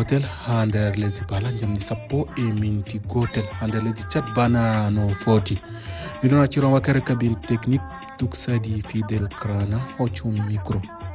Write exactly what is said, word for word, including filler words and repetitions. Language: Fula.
gotel ha nder lesdi bala jamdi sappo e minti gotel ha nder lesdi Tchad bana no foti. Miɗon acciron wakkere kabine technique duk sadi fidel krana hoccum micro.